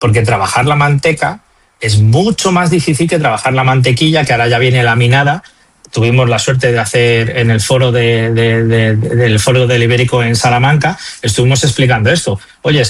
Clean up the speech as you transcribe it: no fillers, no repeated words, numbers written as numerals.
porque trabajar la manteca es mucho más difícil que trabajar la mantequilla, que ahora ya viene laminada. Tuvimos la suerte de hacer en el foro del Ibérico en Salamanca, estuvimos explicando esto. Oye,